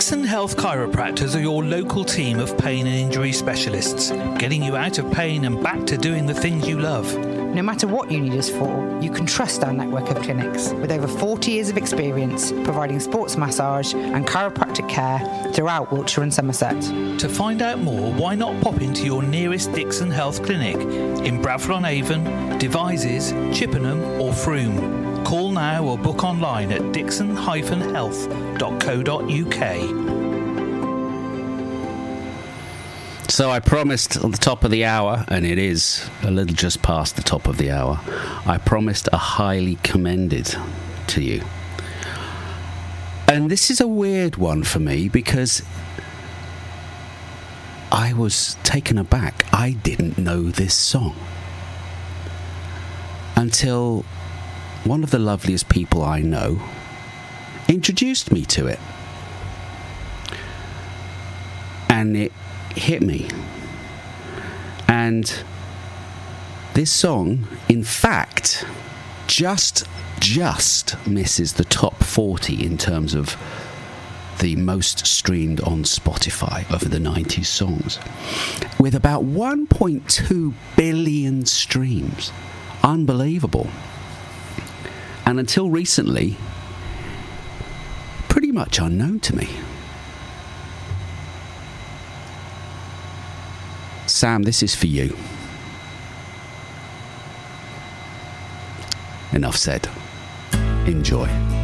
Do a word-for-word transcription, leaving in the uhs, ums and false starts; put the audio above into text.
Dixon Health Chiropractors are your local team of pain and injury specialists, getting you out of pain and back to doing the things you love. No matter what you need us for, you can trust our network of clinics with over forty years of experience providing sports massage and chiropractic care throughout Wiltshire and Somerset. To find out more, why not pop into your nearest Dixon Health Clinic in Bradford-on-Avon, Devizes, Chippenham or Frome. Call now or book online at dixon dash health dot co dot uk. So I promised at the top of the hour, and it is a little just past the top of the hour, I promised a highly commended to you. And this is a weird one for me because I was taken aback. I didn't know this song until one of the loveliest people I know introduced me to it. And it hit me. And this song, in fact, just, just misses the top forty in terms of the most streamed on Spotify of the nineties songs, with about one point two billion streams. Unbelievable. And until recently, pretty much unknown to me. Sam, this is for you. Enough said. Enjoy.